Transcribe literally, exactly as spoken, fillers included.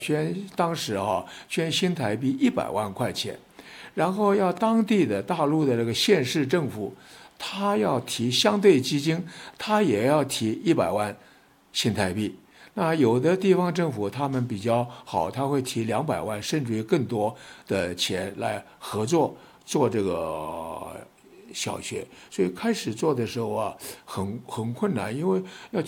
捐当时啊捐新台币一百万块钱，然后要当地的大陆的这个县市政府，他要提相对基金，他也要提一百万新台币。那有的地方政府他们比较好，他会提两百万甚至于更多的钱来合作做这个小学。所以开始做的时候啊，很很困难，因为要